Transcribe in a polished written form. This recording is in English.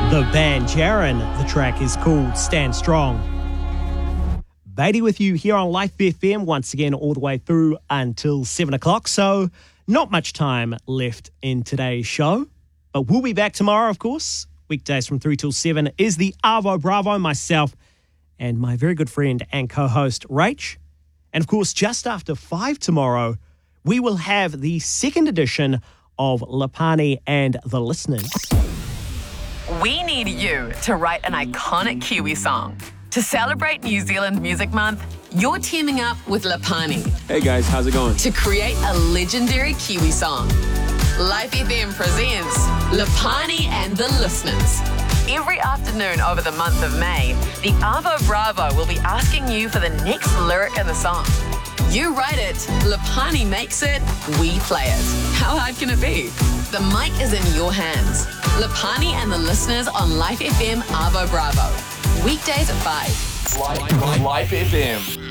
The band Jaren. The track is called Stand Strong. Beatty with you here on Life FM once again all the way through until 7 o'clock. So not much time left in today's show. But we'll be back tomorrow, of course. Weekdays from 3 till 7 is the Arvo Bravo, myself and my very good friend and co-host Rach. And of course, just after 5 tomorrow, we will have the second edition of Lapani and the Listeners. We need you to write an iconic Kiwi song. To celebrate New Zealand Music Month, you're teaming up with Lapani. Hey guys, how's it going? To create a legendary Kiwi song. Life FM presents Lapani and the Listeners. Every afternoon over the month of May, the Arvo Bravo will be asking you for the next lyric in the song. You write it, Lapani makes it, we play it. How hard can it be? The mic is in your hands. Lapani and the Listeners on Life FM Arvo Bravo. Weekdays at 5. Life FM.